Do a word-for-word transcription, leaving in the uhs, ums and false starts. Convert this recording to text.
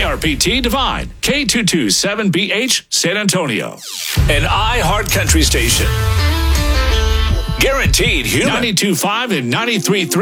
R P T Divine, K two two seven B H, San Antonio. An iHeart Country station. Guaranteed human. ninety-two point five and ninety-three point three